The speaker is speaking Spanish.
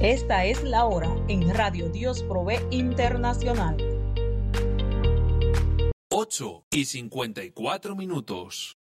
Esta es la hora en Radio Dios Provee Internacional. 8:54.